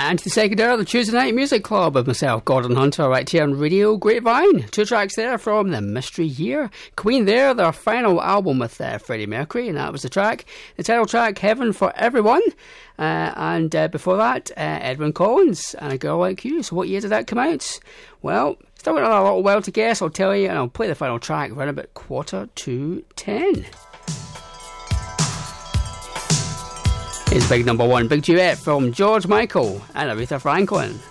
And to the second hour of the Tuesday Night Music Club with myself, Gordon Hunter, right here on Radio Grapevine. 2 tracks there from the Mystery Year. Queen there, their final album with Freddie Mercury, and that was the title track, Heaven for Everyone. And before that, Edwyn Collins and A Girl Like You. So what year did that come out? Well, still got a little while to guess, I'll tell you, and I'll play the final track around about 9:45. Here's big number one, big duet from George Michael and Aretha Franklin.